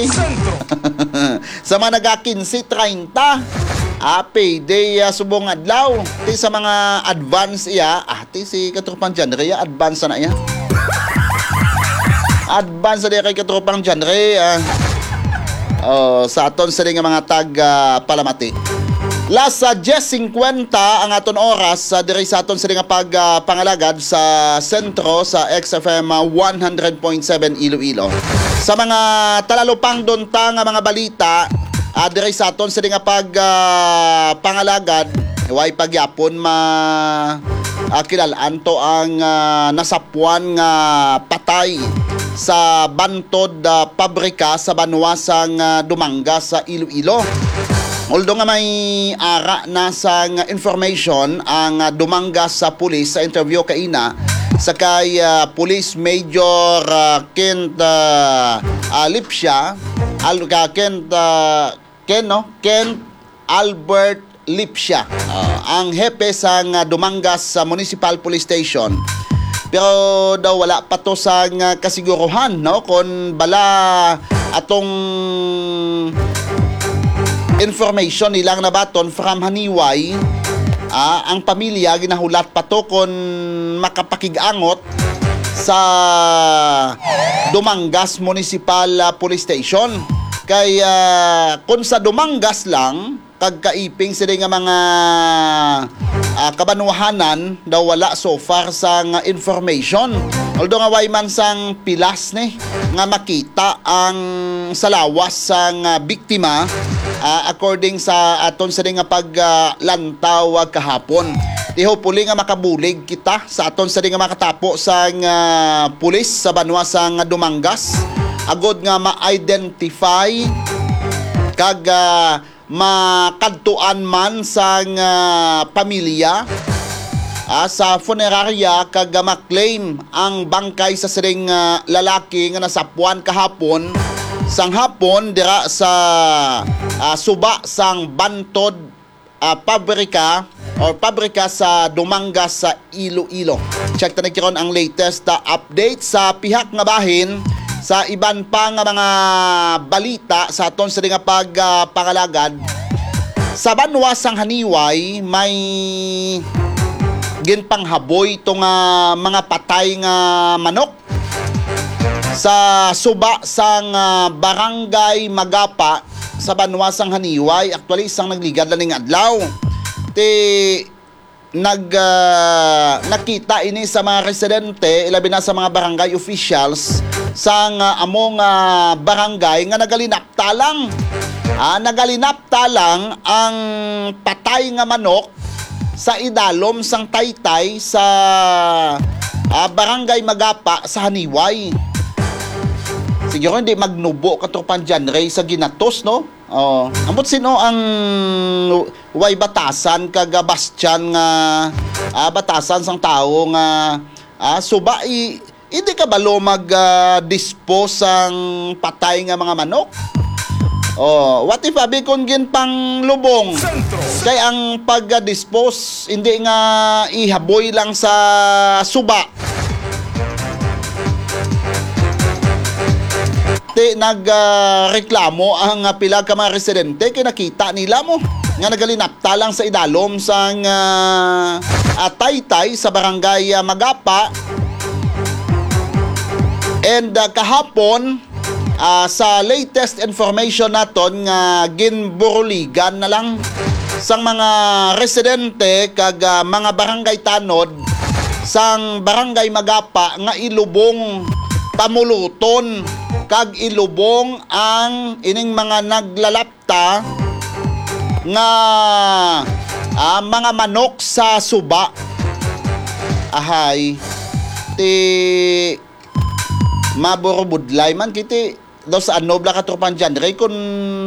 ti. Sa mga nag-15, 30, payday subong adlaw. Ti sa mga advance iya, ti si katropang genre, advance na iya. Advance na kay katropang genre. Sa aton sa mga tag palamati. Last 10:50 ang aton oras diri sa aton sa pagpangalagad sa sentro sa XFM 100.7 Iloilo. Sa mga talalupang donta nga mga balita diri sa aton sa pagpangalagad, way pagyapon kilalaan to ang nasapuan nga patay sa bantod pabrika sa banwasang Dumangas sa Iloilo. Although nga may ara na sa information ang Dumangas sa pulis sa interview kaina sa kay Police Major Kent Lipsia, Kent Albert Lipsia, ang hepe sa Dumangas Municipal Police Station. Pero daw wala pa to sa kasiguruhan, no, kung bala atong information nilang nabaton from Haniway, ang pamilya ginahulat pa to kung makapakig-angot sa Dumangas Municipal Police Station. Kaya kung sa Dumangas lang kagkaiping sila nga mga kabanwahanan daw wala so far sa information. Although nga way man sang pilas ni nga makita ang salawas sang biktima according sa aton sa nga paglantaw kahapon. Di hopefully nga makabulig kita sa aton sa nga makatapo sa pulis sa banwa sang Dumangas. Agod nga ma-identify kag makadtuan man sa pamilya sa funeraria kag maklaim ang bangkay sa siring lalaki nga nasapuan kahapon sang hapon dira sa suba sang bantod pabrika sa Dumangas sa Iloilo. Check ta nagkaroon ang latest update sa pihak nga bahin. Sa iban pa nga mga balita sa aton sa nga pagpangalagad, sa banwasang Haniway may ginpanghaboy itong mga patay nga manok sa suba sang barangay Magapa sa banwasang Haniway. Actually isang nagligad na ning adlaw nakita ini sa mga residente, ilabi na sa mga barangay officials sang among barangay nga nagalinaptalang ang patay nga manok sa idalom sang taytay sa barangay Magapa sa Haniway. Siguro hindi magnubo katropan dyan Ray sa ginatos, no? Ambot sino ang way batasan kag Bastian nga batasan sang tao nga suba hindi ka balo mag-dispose ang patay nga mga manok? What if abi kung ginpang lubong? Kay ang pag-dispose hindi nga ihaboy lang sa suba. Nagreklamo ang pila ka mga residente kay nakita nila mo nga nagalinapta lang sa idalom sang taytay sa barangay Magapa. And kahapon sa latest information naton nga ginburuligan na lang sang mga residente kag mga barangay tanod sang barangay Magapa nga ilubong pamuluton kag ilubong ang ining mga naglalapta nga mga manok sa suba. Ahay ti maborobudlay man kiti daw sa anobla katropan dyan Ray kung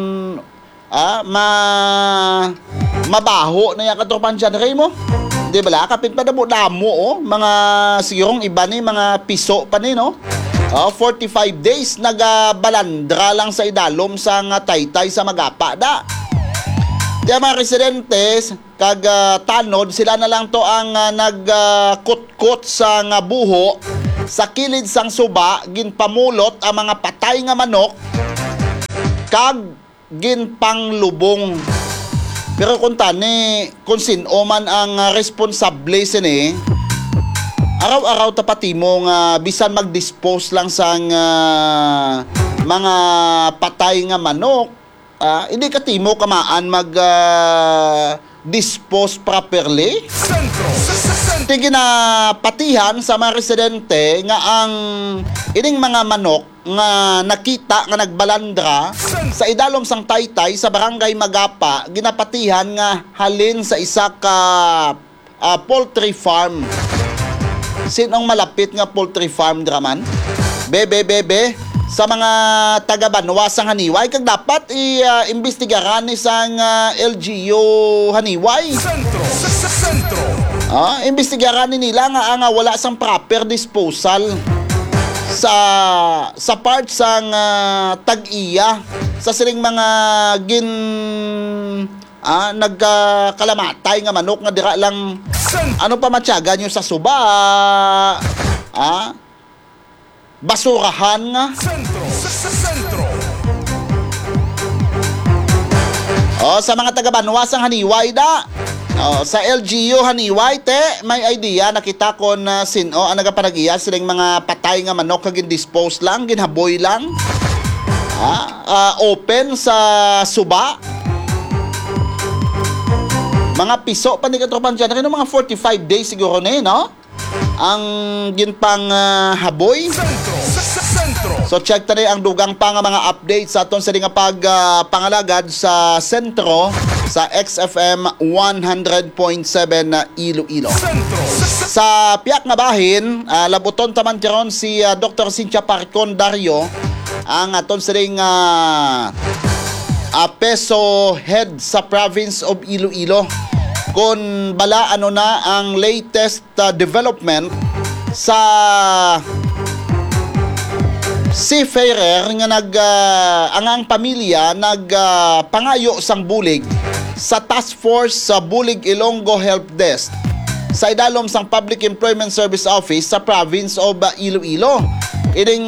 mabaho na yung katropan dyan Ray mo. Di ba la? Kapit pa damo mga sigurong iba ni mga piso pa ni, no? 45 days nagabalandra lang sa idalom sa taytay sa Magapa da. Kaya mga residentes kag tanod sila na lang to ang nagkutkot sa buho sa kilid sang suba ginpamulot ang mga patay nga manok kag ginpanglubong. Pero kung tani, kung sino man ang responsable sini, araw-araw tapati mo nga bisan mag-dispose lang sa mga patay nga manok, hindi ka timo kamaan mag-dispose properly. Tingin na patihan sa mga residente nga ang ining mga manok nga nakita nga nagbalandra sa idalom sang Taytay sa barangay Magapa, ginapatihan nga halin sa isa ka poultry farm. Sinong malapit nga poultry farm draman? Bebe sa mga taga-Banwasang Haniway kag dapat i-imbestigaran ni sang LGU Haniway. Sentro. Imbestigaran ni nila nga wala sang proper disposal sa part sang tag-iya sa siling mga nagkalamatay nga manok nga dira lang ano pa matyaga nyo sa suba, basurahan nga. Sa mga taga-Banwasang Haniway da, sa LGU Haniway, may idea nakita ko na sino ang nagapanagiya silang mga patay nga manok kagin dispose lang, ginhaboy lang. Open sa suba. Mga piso pa ni katropan dyan. Mga 45 days siguro na no? Ang ginpang haboy. So check tayo ang dugang pa nga mga updates sa aton sa nga pangalagad sa sentro sa XFM 100.7 na Iloilo. Sa piyak nga bahin, labuton taman karon si Dr. Cynthia Parcon Dario ang aton sa peso head sa province of Iloilo. Kung bala ano na ang latest development sa seafarer nga ang pamilya pangayo sang bulig sa task force sa Bulig Ilonggo Help Desk sa idalom sang Public Employment Service Office sa province of Iloilo. Ining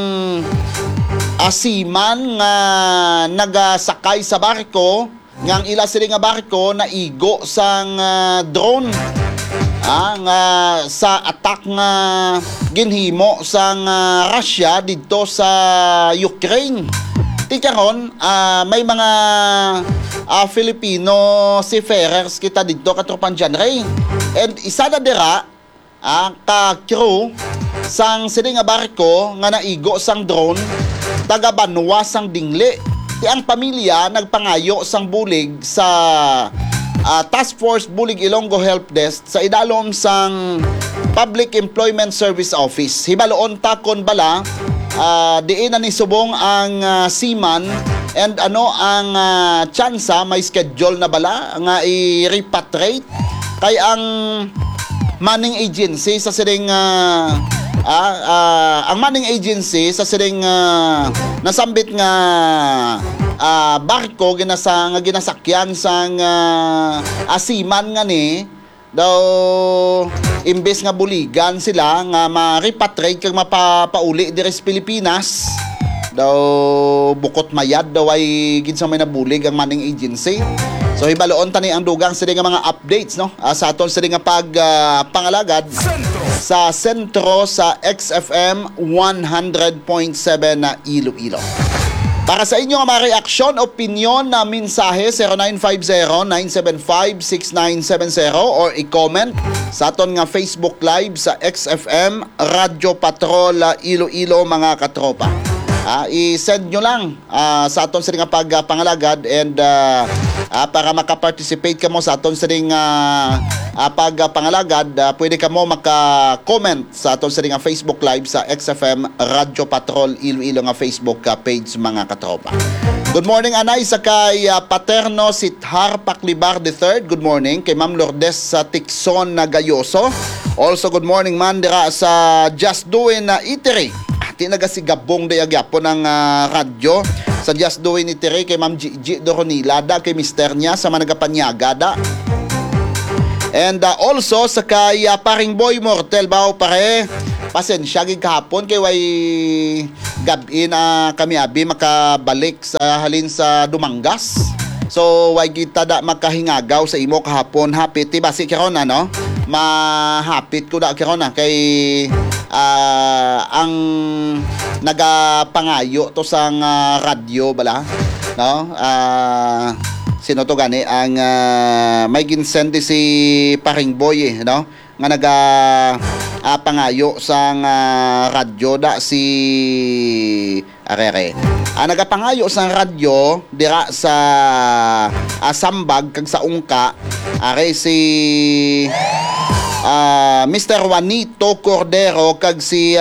asiman nga nagasakay sa barko nga ang ila sila nga barko na igo sang drone nga sa attack nga ginhimo sang Russia dito sa Ukraine. Tikaron may mga Filipino seafarers kita dito katropan dyan ray. And isa na dira ka crew sang sila nga barko nga naigo sang drone taga Banwasang Dingli. Ang pamilya nagpangayo sang bulig sa Task Force Bulig Ilonggo Help Desk sa idalom sang Public Employment Service Office. Hibaloon ta kon bala diin na ni subong ang seaman and ang tsansa may schedule na bala nga i-repatriate kay ang manning agency sa siling ang manning agency sa siling nasambit nga barko ginasakyan sang asiman nga ni daw imbes nga buligan sila nga ma-repatriate kag mapapauli diri sa Pilipinas daw bukot mayad daw ay ginsa may nabulig ang manning agency. So hibaloon tani ang dugang sila nga mga updates no sa aton sila nga pangalagad sa sentro sa XFM 100.7 na Iloilo. Para sa inyo nga mga reaksyon, opinion na mensahe 0950-975-6970 or i-comment sa aton nga Facebook Live sa XFM Radyo Patrol Iloilo mga katropa. I-send nyo lang sa aton sa nga pagpangalagad and para makaparticipate ka mo sa aton sa pagpangalagad, pwede ka mo maka-comment sa aton sa nga Facebook Live sa XFM Radyo Patrol Iloilo nga Facebook page mga katropa. Good morning anay sa kay Paterno Sithar Paklibar III. Good morning kay Ma'am Lourdes sa Tikson na Gayoso. Also good morning man dira sa Just Doing na Eatery. Tinaga si Gabong de Agyapo ng radyo sa Just Doing Eatery kay Ma'am Gigi Doronila da kay mister niya sa Managapanyaga da. And also sa kay Paring Boy Mortel Bao pare pasensya gid kahapon kay way gabi na kami abi makabalik sa halin sa Dumangas. So way kita da makahingagaw sa imo kahapon. Hapit ti basi karon ano? Mahapit ko da karon na kay ang nagapangayo to sang radyo bala, no? Sino to gani ang may ginsend si Paring Boy no? Nga pangayo sang radyo da si Arere. Nagapangayo sang radyo dira sa Sambag kag sa Ungka are si Mr. Juanito Cordero kag si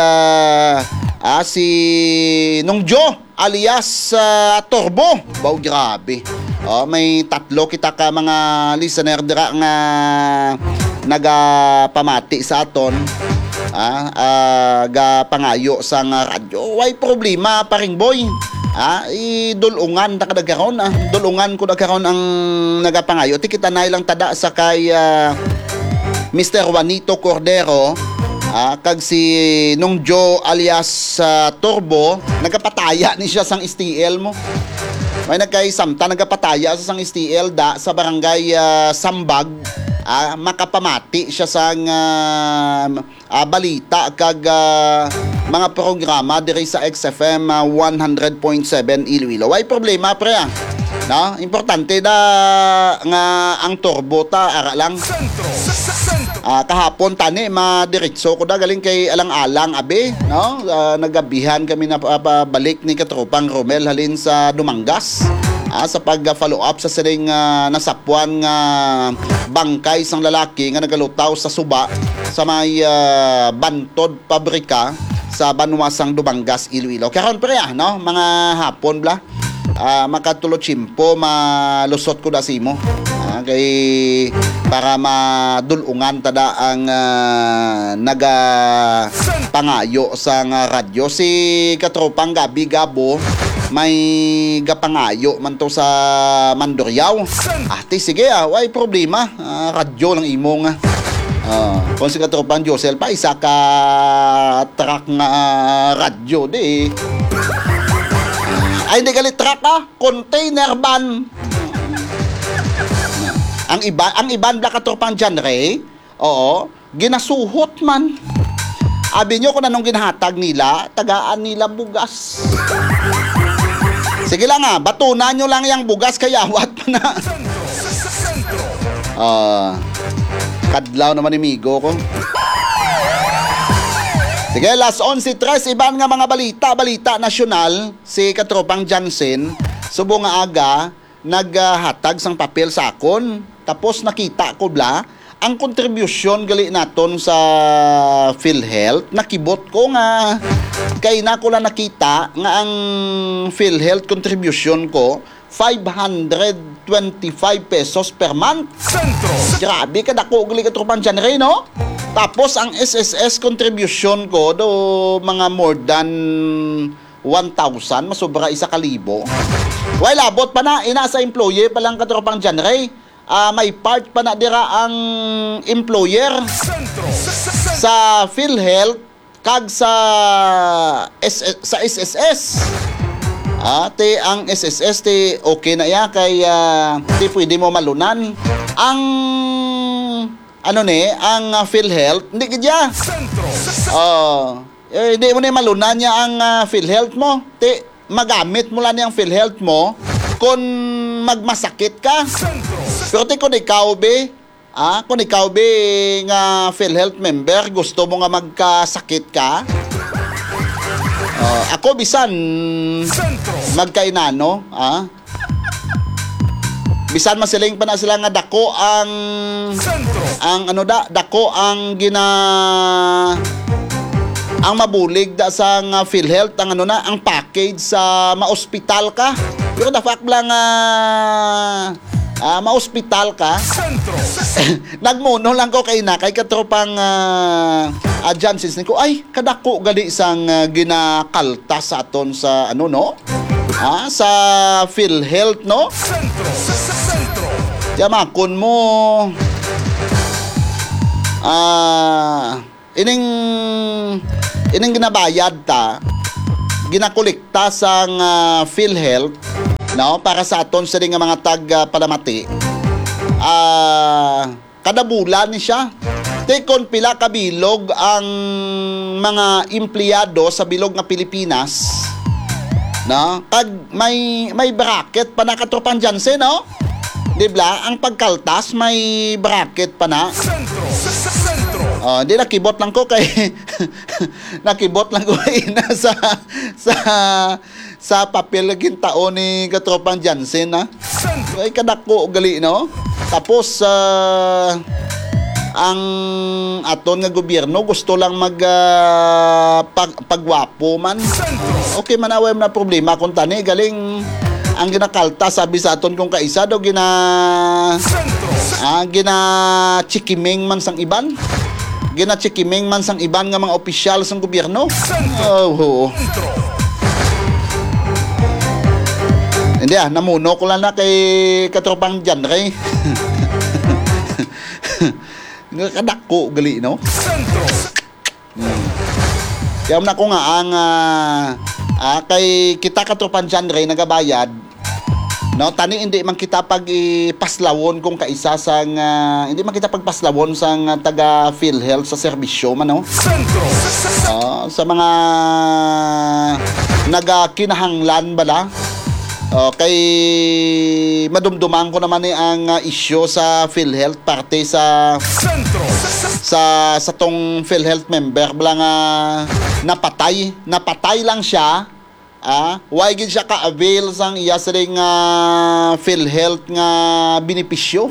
Nongjo alias Turbo. Wow, grabe. May tatlo kita ka mga listener dira nga nagapamati sa aton. Ga pangayo sang radyo. Way problema Paring Boy. Idulungan na kadagkaron dulungan ko dagkaron ang nagapangayo. Ti kita na ilang tada sa kay Mr. Juanito Cordero kag si Nongjo alias Turbo. Nagapataya ni siya sang STL mo. May nagkaisamta nagapataya sa sang STL da sa barangay Sambag. Makapamati siya sang balita kag mga programa diri sa XFM 100.7 Iloilo. Way problema pre no? Importante da nga ang turbo ta ara lang. Kahapon tani madiretso ko da galing kay alang-alang abi no? Nagabihan kami na balik ni katropang Romel halin sa Dumangas. Sa pag-follow up sa siring nasapuan nga bangkay sang lalaki nga nagalutaw sa suba sa may Bantod pabrika sa Banwasang Dumangas, Iloilo. Karon pre no? Mga hapon bla makatulot chimpo malusot ko da simo kay para madulungan tada ang naga pangayo sang radyo si katropang Gabi Gabo may gapangayo man to sa Mandurriao. Ate sige way problema radyo lang imo nga. Kung si katropang Josel pa isa ka truck nga radyo di. Ay hindi galit truck container van. Ang iban bla katropang genre, oo, ginasuhot man. Abi nyo kung anong ginahatag nila, tagaan nila bugas. Sige lang batunan nyo lang yung bugas kaya wat pa na. Kadlaw naman ni Migo ko. Sige, last 11:03, iban nga mga balita nasyonal, si katropang Jansen, subo nga aga, naghatag sang papel sa akon, tapos nakita ko bla, ang kontribusyon gali naton sa PhilHealth, nakibot ko nga, kay na ko lang nakita nga ang PhilHealth contribution ko, 525 pesos per month. Grabe ka dako gali katropang Janre, no? Tapos ang SSS contribution ko do mga more than 1,000, masobra 1,000. Way labot pa na ina sa employee pa lang katropang Janre. May part pa na dira ang employer sa PhilHealth kag sa SSS. Te ang SSS te okay na ya kay te pwede mo malunan. Ang ang PhilHealth hindi kidya. Hindi mo na malunan niya ang PhilHealth mo. Te magamit mo lang ang PhilHealth mo kung magmasakit ka. Pero kung ikaw be nga PhilHealth member, gusto mo nga magkasakit ka, ako bisan magkainano, bisan masiling pa na sila nga dako ang dako ang ang mabulig da sa PhilHealth ang ang package sa ma-hospital ka. Pero the fact lang ma-hospital ka. Nagmuno lang ko kay katropang Jansen ko ay kadako gali sang ginakalta sa aton sa sa PhilHealth no. Yamakon mo ining ining ginabayad ta, ginakolekta sang PhilHealth, no, para sa aton sa nga mga tag palamati. Kada bulan ni siya. Tekon pila ka bilog ang mga empleyado sa bilog nga Pilipinas, no? Kag may bracket pa na katropan Jansen, no? Dibla, ang pagkaltas may bracket pa na. Di nakibot lang ko kay nakibot lang ko ina sa papel laging taon ni katropan Jansen, ha? Ay kadako gali, no? Tapos ang aton nga gobyerno gusto lang pagwapo man. Okay man away na problema kung tani galing ang ginakalta sabi sa aton kung kaisa daw gina chikiming man sang iban. Gina chikiming man sang iban nga mga opisyal sang gobyerno. Hindi namuno ko lang na kay katropang Janre. Kadako gali, no? Kaya na ko nga ang kay kita katropan Janre nagabayad, no? Tani hindi man kita paslawon kung kaisa sang hindi man kita pagpaslawon sang taga PhilHealth sa serbisyo man, no? Sa mga nagakinahanglan bala. Kay madumduman ko naman ang issue sa PhilHealth parte sa tong PhilHealth member bala nga napatay lang siya, why gid siya ka-avail sang iya sa ring PhilHealth nga benepisyo.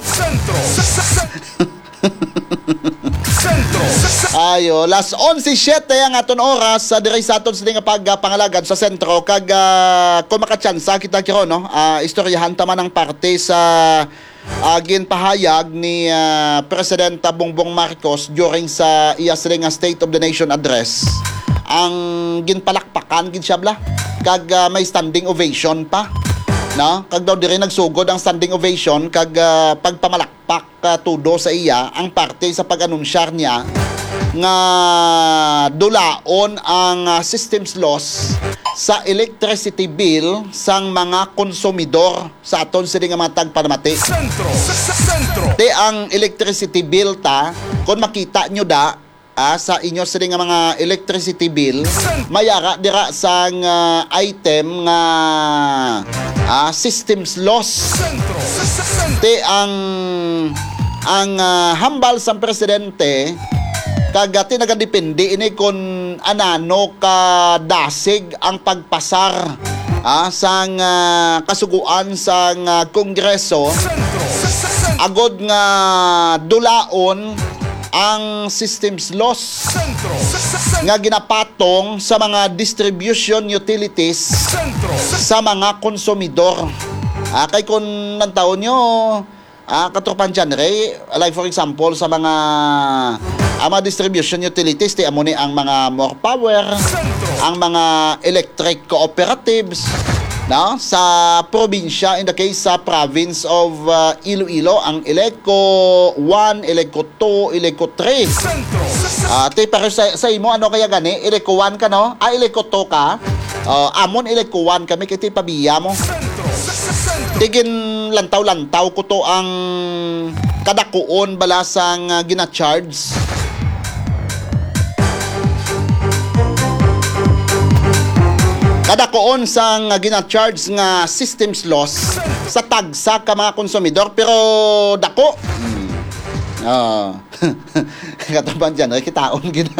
Ayo, las 11:07 ang aton oras sa diri sa aton sa nga pagpangalagad sa sentro kag kung makachansa kita kiro, no, istoryahan taman ang parte sa ginpahayag ni President Bongbong Marcos during sa iya nga State of the Nation address. Ang ginpalakpakan gid siya bla kag may standing ovation pa, no? Kag daw diri nagsugod ang standing ovation kag pagpamalakpak tudo sa iya ang parte sa pag-anunsyar niya nga dulaon ang systems loss sa electricity bill sang mga konsumidor sa aton sila nga mga tagpanamati. Te ang electricity bill ta, kung makita nyo da sa inyo sila nga mga electricity bill, mayara dira sang item nga systems loss. Te ang hambal sang presidente kagati nagadepende ini kung anano ka dasig ang pagpasar sang kasuguan sang kongreso agod nga dulaon ang systems loss nga ginapatong sa mga distribution utilities sa mga konsumidor. Kay kung nantaon nyo katropan Janre, like for example sa mga distribution utilities, ti amo ni ang mga more power, ang mga electric cooperatives, no? Sa probinsya, in the case sa province of Iloilo, ang Eleco 1, Eleco 2, Eleco 3. Ti pero sa imo ano kaya gani? Eleco 1 ka, no? Eleco 2 ka. Amon Eleco 1 kami kiti pabiya mo. Tigin lantaw-lantaw ko to ang kadakuon balasang gina-charge. Kadakuon sang gina-charge nga systems loss sa tagsa ka mga konsumidor pero dako. Kataban dyan, kitaon gina.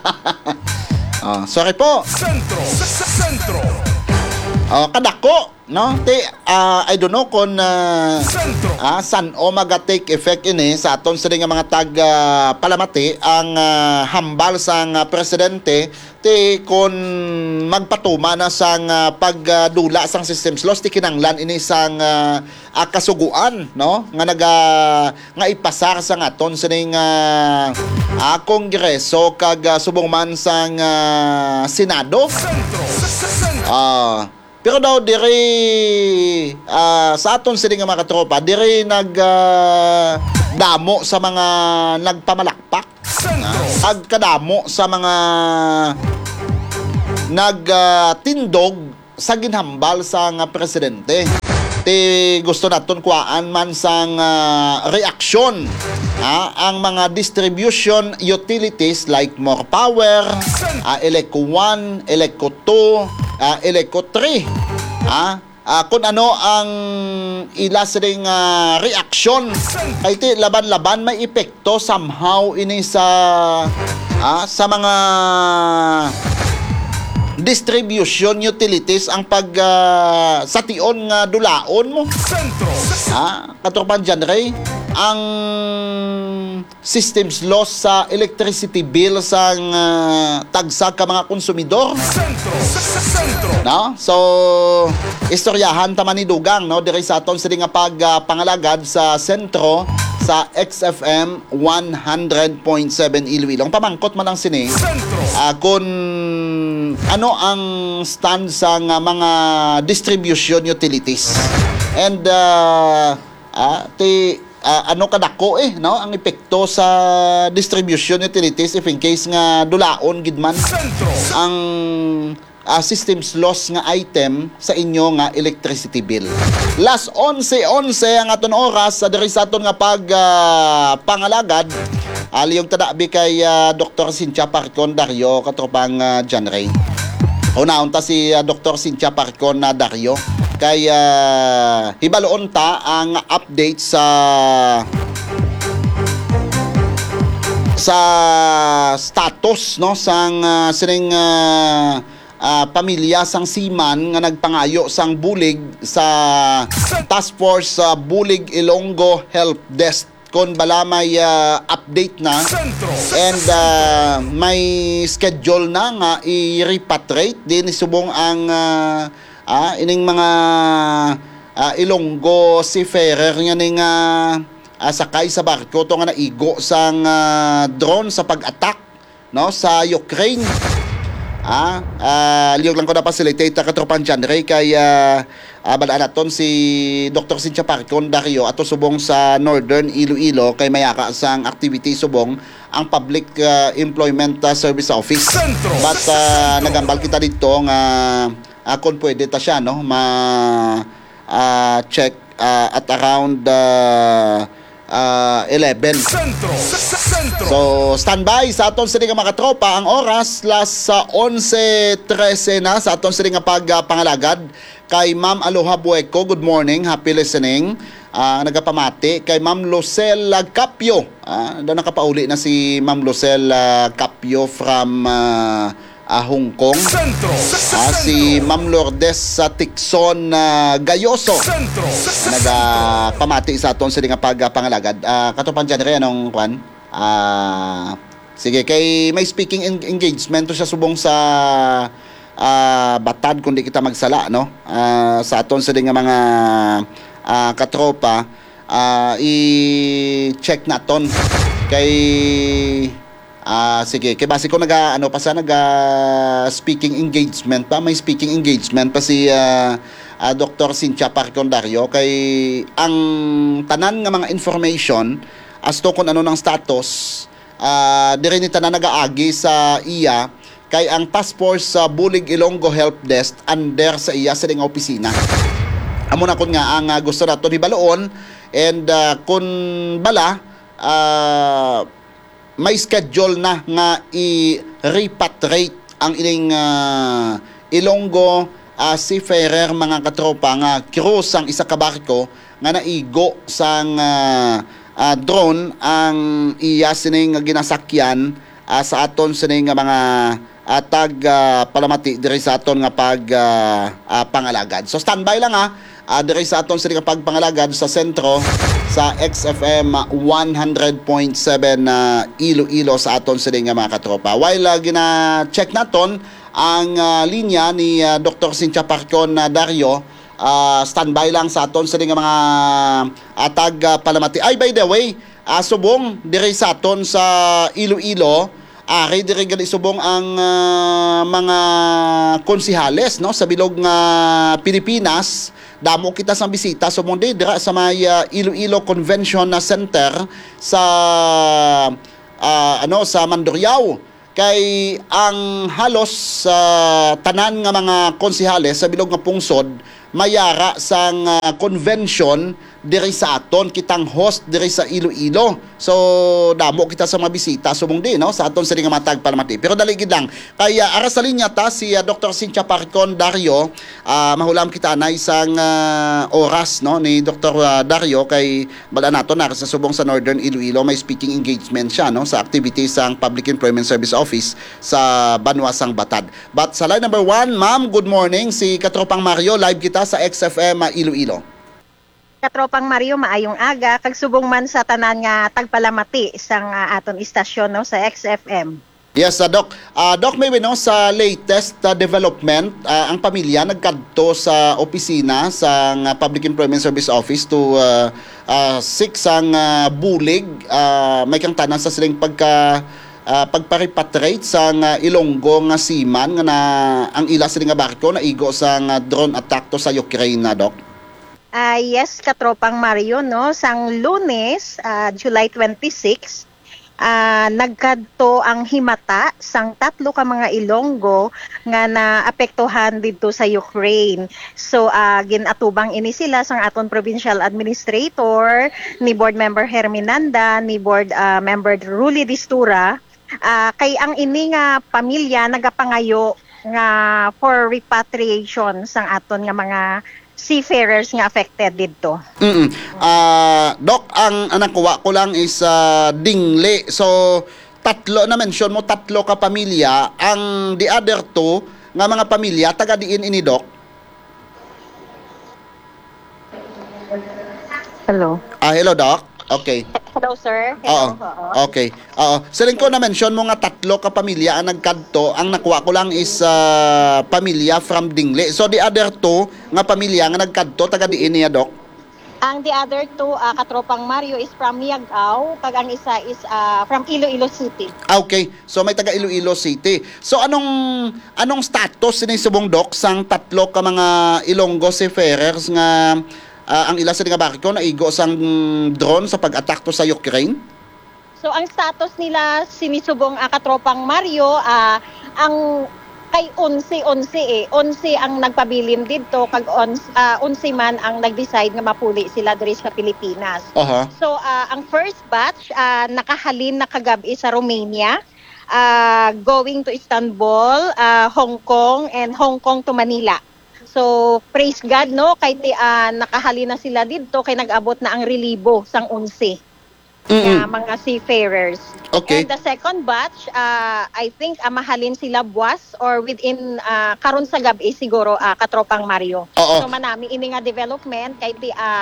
Sorry po. Sentro. Kadako, no? I don't know kung san o maga-take effect ini sa aton sa nga mga tag palamati ang hambal sang presidente kung magpatuma na sang pagdula sang systems loss ti kinanglan ini sang kasuguan, no? Nga ipasar sang aton sa kongreso kag subong man sang senado. Pero daw diri sa aton sila nga mga katropa, diri damo sa mga nagpamalakpak, agkadamo sa mga nagtindog sa ginhambal sang presidente. Ti gusto naton kuhaan man sang reaksyon ang mga distribution utilities like More Power, Eleco 1, Eleco 2, Eleco 3, kung ano ang ilas ring reaksyon kay ti laban-laban may epekto somehow ini sa mga distribution utilities ang pag sa tion nga dulaon mo. Katropan dyan, Ray, ang systems loss sa electricity bill sa tagsag ka mga konsumidor. No? So, istoryahan taman ni Dugang, no? Diri sa aton sila nga pangalagad sa sentro sa XFM 100.7 Iloilo. Ang pamangkot man lang sini kung ano ang stand sa mga distribution utilities. And ano kadako no ang epekto sa distribution utilities if in case nga dulaon gidman ang systems loss nga item sa inyo nga electricity bill. Last 11 ang aton oras sa diri sa aton nga pangalagad. Aliyong tadabi kay Dr. Cynthia Parcon Dario katropang John Ray. Una-unta si Dr. Cynthia Parcon Dario kay hibaloon ta ang update sa status no sang sining pamilya sang Siman nga nagpangayo sang bulig sa Task Force Bulig Ilonggo Help Desk kon bala may update na and may schedule na nga i-repatriate din subong ang ining mga Ilonggo seafarer nga ning sakay sa barko to nga naigo sang drone sa pag-attack no sa Ukraine. Liyog lang ko na facilitate katropan dyan Ray kay balaan naton si Dr. Cynthia Parcon Dario ato subong sa Northern Iloilo kay mayaka sang activity subong ang Public Employment Service Office. But nagambal kita dito nga kung pwede ta siya no check at around 11. So, standby sa aton sila mga katropa. Ang oras, last 11:13 na sa aton sila nga pagpangalagad. Kay Ma'am Aloha Bueco, good morning, happy listening. Nagapamati. Kay Ma'am Lucel Capio. Nakapauli na si Ma'am Lucel Capio from Hong Kong. Si Ma'am Lourdes sa Tikson Gayoso nagapamati sa aton sila nga pagpangalagad. Katupan dyan rin anong kwan? Sige, kay may speaking engagement to siya subong sa Batad kundi kita magsala no? Sa aton sila nga mga katropa i-check naton kay sige, kay base ko speaking engagement pa, may speaking engagement pa si Dr. Cynthia Parcon Dario kay ang tanan nga mga information as to kung ano ng status dire ni tanan nagaagi sa iya kay ang Task Force sa Bulig Ilonggo Help Desk under sa iya sa nga opisina. Amo na kun nga ang gusto nato hibaloon and kun bala may schedule na nga i-repatriate ang ining Ilonggo seafarer mga katropa nga cruise ang isa ka barko nga naigo sang drone ang iya sining ginasakyan sa aton sining mga palamati diri sa aton nga pangalagad. So standby lang diri sa aton sining pagpangalagad sa sentro sa XFM 100.7 Iloilo sa aton sining mga katropa. While gina-check naton ang linya ni Dr. Cynthia Parcon Dario, standby lang sa aton sining mga palamati. Ay, by the way, subong diri sa aton sa Iloilo, ari diri gali subong ang mga konsihales no sa bilog nga Pilipinas. Damo kita sa bisita subong dira sa may Iloilo Convention Center sa sa Mandurriao. kay ang halos tanan nga mga konsehales sa bilog nga pungsod mayara sang convention diri sa aton, kitang host diri sa Iloilo. So damo kita sa mga bisita subong di no sa aton sa nga matag palamati. Pero dali gid lang kay ara sa linya ta si Dr. Cynthia Parcon Dario. Mahulam kita na isang oras no ni Dr. Dario kay bala nato na sa subong sa Northern Iloilo, may speaking engagement siya no sa activities sang Public Employment Service Office sa Banwasang Batad. But sa line number 1, ma'am, good morning, si Katropang Mario, live kita sa XFM Iloilo. Katropang Mario, maayong aga. Kagsubong man sa tanan nga tagpalamati sang aton istasyon no sa XFM. Yes, Doc. Doc, maybe no, sa latest development, ang pamilya nagkadto sa opisina sa Public Employment Service Office to seek sang bulig. May kang tanan sa siling pagpa-repatriate sa Ilonggo nga seaman nga na ang ila sila nga barko na igo sa drone attack to sa Ukraine na, Doc. Yes, Katropang Mario, no, sang Lunes, July 26, nagkadto ang himata sang 3 ka mga Ilonggo nga naapektuhan dito sa Ukraine. So ginatubang ini sila sang aton provincial administrator, ni board member Herminanda, ni board member Ruli Distura. Kay ang ini nga pamilya nagapangayo nga for repatriation sang aton nga mga seafarers nga affected dito. Doc, ang nakuha ko lang is Dingle. So, tatlo na mention mo, 3 ka pamilya. Ang the other 2 nga mga pamilya, taga diin ini, Doc? Hello. Hello, Doc. Okay. Hello, sir. Oo. Okay. Sa ko na mention mo nga 3 ka pamilya ang nagkadto. Ang nakuha ko lang is pamilya from Dingle. So the other 2 nga pamilya nga nagkadto taga diin niya, Doc? Ang the other 2 Katropang Mario is from Miagao, kag ang isa is from Iloilo City. Okay. So may taga Iloilo City. So anong status ni subong, Doc, sang 3 ka mga Ilonggo seafarers nga ang ila sa nga barko na igo sang drone sa pag-attack to sa Ukraine? So ang status nila sinisubong Katropang Mario, ang kay 11 ang nagpabilin dito, kag 11 man ang nag-decide nga mapuli sila diri sa Pilipinas. So ang first batch nakahalin na kagabi sa Romania, going to Istanbul, Hong Kong, and Hong Kong to Manila. So, praise God, no? Kay nakahali na sila dito, kay nag-abot na ang relibo sang 11 mga seafarers. Okay. And the second batch, I think mahalin sila buwas or within karon sa gabi siguro, Katropang Mario. Oo. So, manami ini nga development kay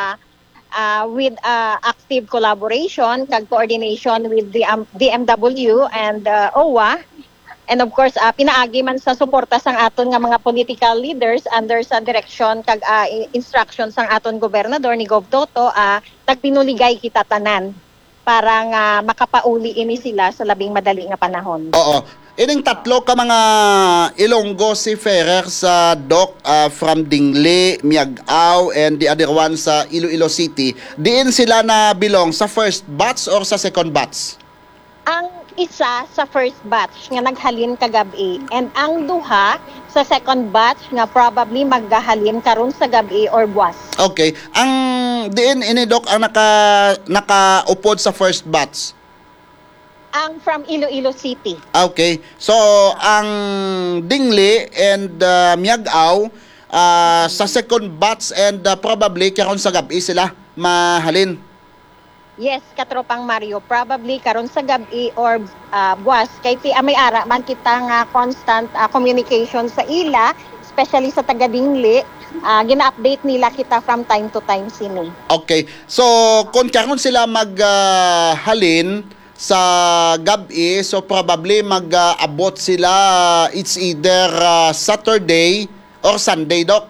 with active collaboration kag coordination with the DMW and OWA. And of course, pinaagi man sa suporta sang aton nga mga political leaders under sa direction kag instructions sang aton gobernador ni Gov Toto, nagpinuligay kita tanan para nga makapauli ini sila sa labing madali nga panahon. Oo. Ining 3 ka mga Ilonggo seafarers sa Doc from Dingle, Miagao, and the other one sa Iloilo City. Diin sila na belong sa first batch or sa second batch? Ang isa sa first batch nga naghalin kagabi, and ang duha sa second batch nga probably maggahalin karon sa gabi or buwas. Okay. Ang diin ini, Doc, ang nakaupod sa first batch? Ang from Iloilo City. Okay. So, ang Dingle and Miagao sa second batch and probably karon sa gabi sila mahalin. Yes, Katropang Mario, probably karon sa gabi or buwas kay may ara man kita nga constant communication sa ila, especially sa taga Dingle. Gina-update nila kita from time to time sini. Okay. So, kung karon sila maghalin sa gabi, so probably mag-abot sila it's either Saturday or Sunday, Doc?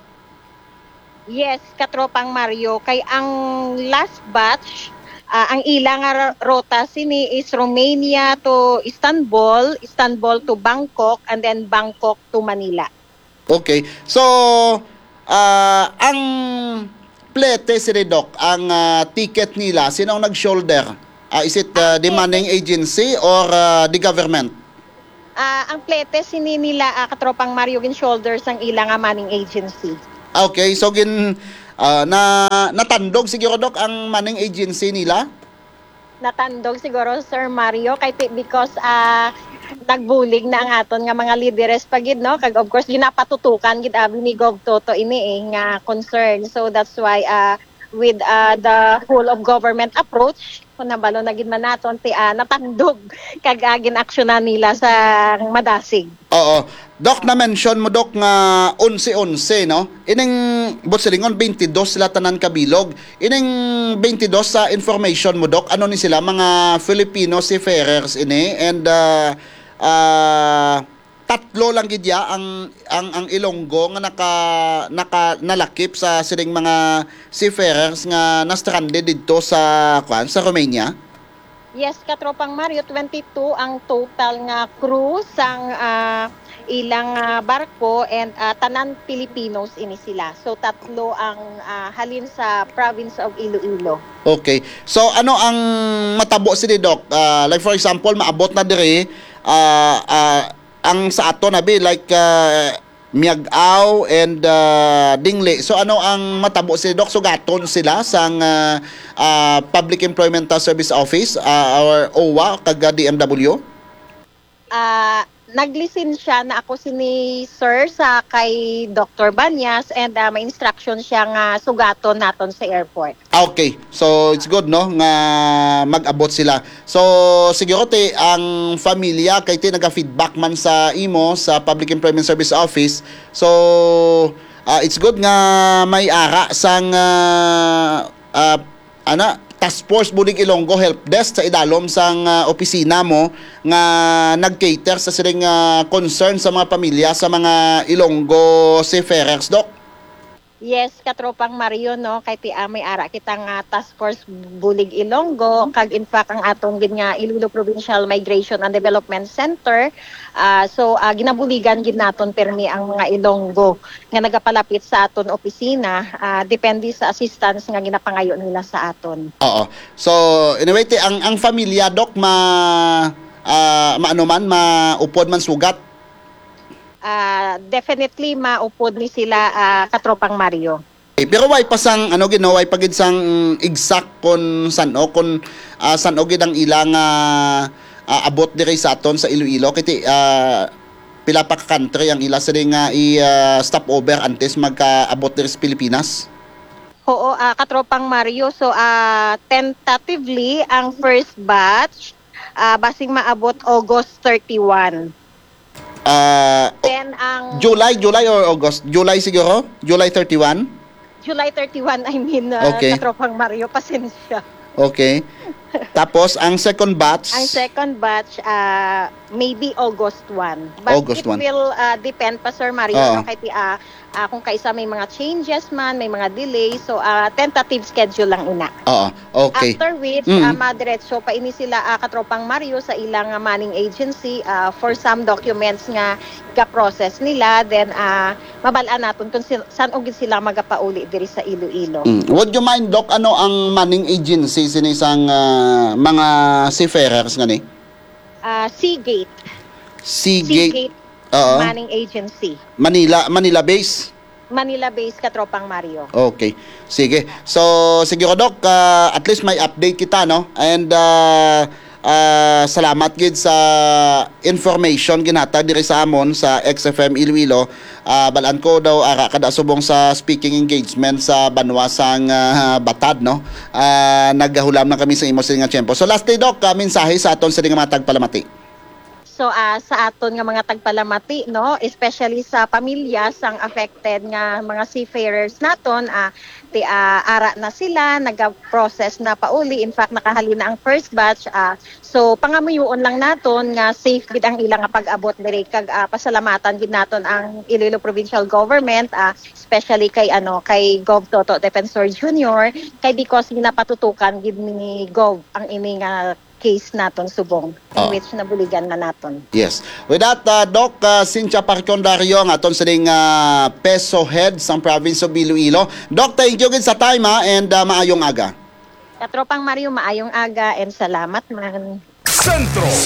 Yes, Katropang Mario, kay ang last batch ang ilang rota sini is Romania to Istanbul, Istanbul to Bangkok, and then Bangkok to Manila. Okay. So, ang plete sila, Doc, ang ticket nila, sinong nag-shoulder? Is it the manning agency or the government? Ang plete sini nila katropang Mario gin shoulders ang ilang manning agency. Okay, so natandog siguro Dok ang manning agency nila? Natandog siguro Sir Mario because nagbulig na ang aton nga mga lideres pagid no kag of course ginapatutukan gid abi ni Gov Toto ini nga concern. So that's why with the whole of government approach kung nabalo na gid man naton natandog kag ginaksyonan nila sa madasig. Oo. Dok, na-mention mo, Dok, nga 11-11, no? Ining, Botselingon, 22 sila tanan kabilog. Ining 22 sa information mo, Dok, ano ni sila? Mga Filipino seafarers ini. And, tatlo lang gidya ang Ilonggo nga nalakip sa sining mga seafarers nga na-stranded dito sa Romania. Yes, katropang Mario, 22 ang total nga crew sang ilang barko and tanan Filipinos ini sila. So tatlo ang halin sa province of Iloilo. Okay. So ano ang matabo sini Doc? Like for example, maabot na dire ang sa ato na like Miag-Aw and Dingle. So ano ang matabo sila Doc? Sugaton sila sang Public Employment Service Office or OWA kag DMW? Naglisensya na ako sini Sir sa kay Dr. Banyas and may instruction siya nga sugaton naton sa airport. Okay. So it's good no nga mag-abot sila. So siguro ang familia kay naga-feedback man sa imo sa Public Employment Service Office. So it's good nga may ara sang Task Force Bulig Ilonggo Help Desk sa idalom sang opisina mo nga nag-cater sa siring concern sa mga pamilya sa mga Ilonggo seafarers, Doc? Yes, katropang Mario no kay may ara kitang Task Force Bulig Ilonggo kag in fact ang atong gid nga Iloilo Provincial Migration and Development Center ginabuligan gid naton permi ang mga Ilonggo nga nagapalapit sa aton opisina depende sa assistance nga ginapangayo nila sa aton. Oo. So anyway ang familia Doc maupod man sugat. Definitely maupod ni sila katropang Mario. Pero why pasang why pagid sang exact kon sano gid ang ilang abot diri sa aton sa Iloilo kiti pila pa ka country ang ila sa nga stop over antes magkaabot diri sa Pilipinas. Oo, katropang Mario. So tentatively ang first batch basing maabot August 31. Then ang July or August? July siguro? July 31? July 31, I mean, okay. Katropang Mario, pasensya. Okay. Tapos, ang second batch? Ang second batch, maybe August 1. But August 1. It will depend pa, Sir Mario, kung kaisa may mga changes man, may mga delays. So, tentative schedule lang ina. Okay. After which, madiretso pa ini sila katropang Mario sa ilang manning agency for some documents nga ga-process nila. Then, mabalaan natin kung saan ugid sila magapauli diri sa Iloilo. Would you mind, Doc, ano ang manning agency sinisang mga seafarers nga ni? Seagate. Seagate. Manning agency. Manila base? Manila base katropang Mario. Okay. Sige. So, siguro Doc, at least may update kita, no? And salamat gid sa information ginata diri sa amon sa XFM Iloilo. Balaan ko daw ara kada subong sa speaking engagement sa banwasang Batad, no? Naggahulam na kami sa imo sa nga tiyempo. So last day Doc, mensahe sa aton sa mga matag palamati. So sa aton nga mga tagpalamati no, especially sa pamilya sang affected nga mga seafarers naton ara na sila naga-process na pauli. In fact nakahali na ang first batch so pangamuyon lang naton nga safe gid ang ilang nga pag-abot diri kag pasalamatan gid naton ang Iloilo Provincial Government especially kay Gov Toto Defensor Jr. kay because ginapatutukan gid ni Gov ang ini nga case naton subong in which nabuligan na naton. Yes. With that, Doc Cynthia Parcondario ang aton sa ding peso head sa province of Iloilo. Doc, thank you gid sa time and maayong aga. Katropang Mario, maayong aga and salamat man. Sentro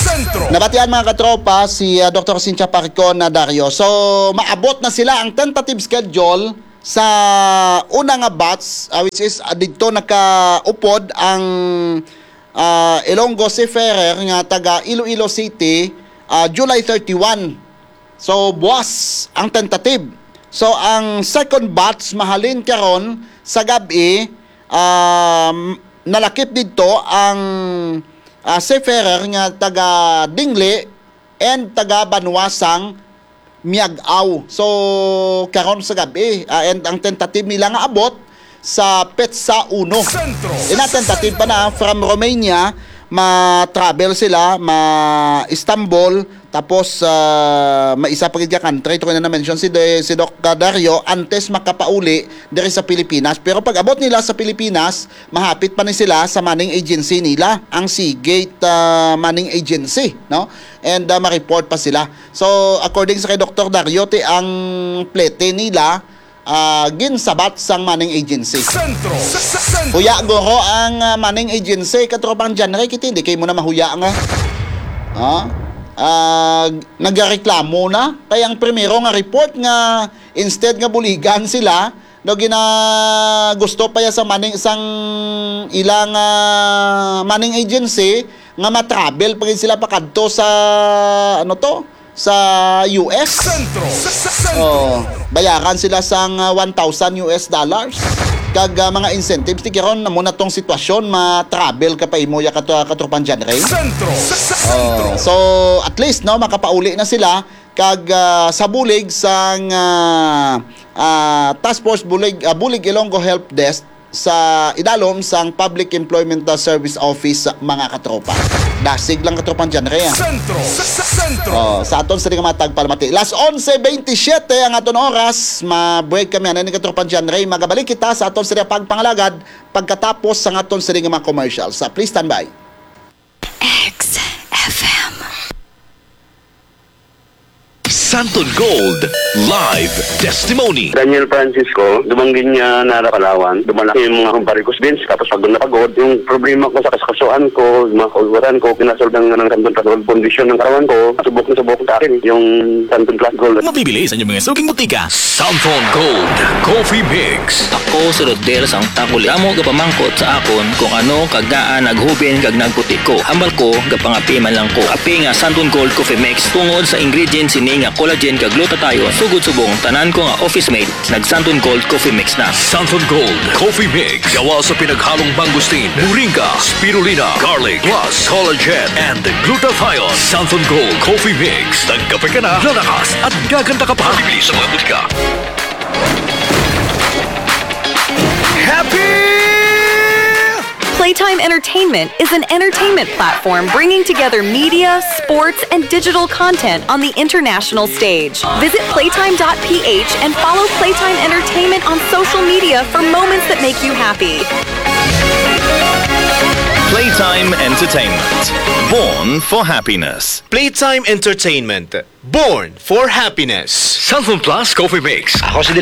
Nabatian mga katropa si Dr. Cynthia Paricon na Dario. So, maabot na sila ang tentative schedule sa unang nga batch, which is dito nakaupod ang Ilonggo Seafarer nga taga Iloilo City, July 31. So, buwas ang tentative. So, ang second batch mahalin karon sa gabi, nalakip dito ang seafarer nga taga Dingle and taga Banwasang Miagaw. So, karon sa gabi, and ang tentative nila nga abot sa Petsa 1. Tentative pa na from Romania, ma-travel sila, ma-Istanbul, tapos maisa pa gid country. Ito ko na na-mention si Doc Dario, antes makapauli diri sa Pilipinas. Pero pag abot nila sa Pilipinas, mahapit pa ni sila sa manning agency nila, ang Seagate Manning Agency, no? And ma-report pa sila. So, according sa kay Dr. Dario, ang plete nila ginsabat sang manning agency. Huya goro ang manning agency, katropang genre, kiti hindi kayo mo na mahuya nga. Nagareklamo na. Kaya ang primero nga report nga instead nga buligan sila, no, gusto pa ya sa manning isang ilang manning agency nga matravel pag sila pakadto sa sa US. Bayaran sila sang $1,000 kag mga incentives ti karon na muna tong sitwasyon ma-travel ka pa imo ya katropang genre. So at least no makapauli na sila kag sa bulig sang Task Force Bulig Ilonggo Help Desk sa idalom sang Public Employment Service Office mga katropa. Dasig lang katropang genre yan. Sa aton sa matag palmati. Last 11:27 ang aton oras. Ma-break kami ani katropang genre. Magabalik kita sa aton sa pagpangalagad pagkatapos sa aton sa mga commercials. Please stand by. XFM. Santon Gold Live Testimony. Daniel Francisco, dumanggin niya na Palawan, dumalaki yung mga varicose veins, tapos pagod na pagod, yung problema ko sa kasakasuan ko, yung mga kauluran ko, pinasolve ng Santon Plus Gold condition ng katawan ko, subok sa akin, yung Santon Plus Gold. Mabibili sa inyong mga suking butika. Santon Gold Coffee Mix. Ako si Rodel sang takuli. Amo gapamangkot sa akon kung ano kagdaan naghubin kag nagputi ko. Hambal ko gapangapi man lang ko. Api nga Santon Gold Coffee Mix tungod sa ingredients ini nga collagen kag glutathione sugod subong tanan ko nga office mate nag Santon Gold Coffee Mix na. Santon Gold Coffee Mix. Gawa sa pinaghalong mangustin, moringa, spirulina, garlic, plus collagen and glutathione. Santon Gold Coffee Mix. Nagkape ka na, lalakas at gaganda ka pa. Bibili sa mga butika. Happy! Playtime Entertainment is an entertainment platform bringing together media, sports, and digital content on the international stage. Visit playtime.ph and follow Playtime Entertainment on social media for moments that make you happy. Playtime Entertainment. Born for happiness. Playtime Entertainment. Born for happiness. Santon Plus Coffee Mix. Ako si